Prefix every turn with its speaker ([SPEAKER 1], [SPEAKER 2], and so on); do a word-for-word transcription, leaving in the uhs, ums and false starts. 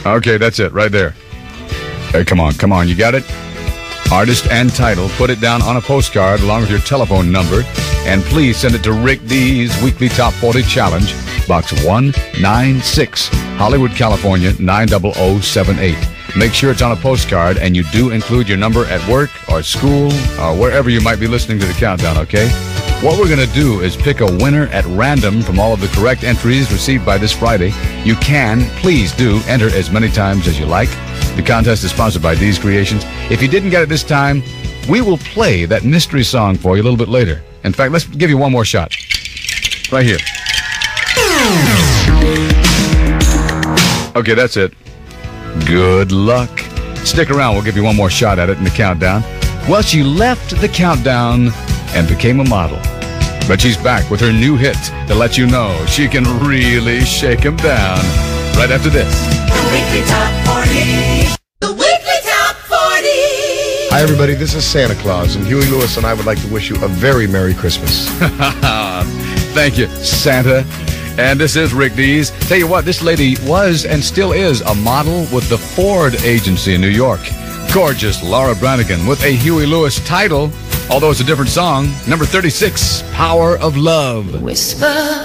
[SPEAKER 1] Okay, that's it, right there. Hey, come on, come on, you got it? Artist and title, put it down on a postcard along with your telephone number, and please send it to Rick D's Weekly Top forty Challenge, Box one ninety-six, Hollywood, California, nine zero zero seven eight. Make sure it's on a postcard, and you do include your number at work or school or wherever you might be listening to the countdown, okay? What we're going to do is pick a winner at random from all of the correct entries received by this Friday. You can, please do, enter as many times as you like. The contest is sponsored by D's Creations. If you didn't get it this time, we will play that mystery song for you a little bit later. In fact, let's give you one more shot. Right here. Okay, that's it. Good luck. Stick around. We'll give you one more shot at it in the countdown. Well, she left the countdown and became a model. But she's back with her new hit to let you know she can really shake him down. Right after this.
[SPEAKER 2] The Weekly Top forty. The Weekly Top forty.
[SPEAKER 3] Hi, everybody. This is Santa Claus, and Huey Lewis and I would like to wish you a very Merry Christmas.
[SPEAKER 1] Thank you, Santa. And this is Rick D's. Tell you what, this lady was and still is a model with the Ford Agency in New York. Gorgeous Laura Branigan with a Huey Lewis title, although it's a different song. Number thirty-six, Power of Love.
[SPEAKER 2] Whisper.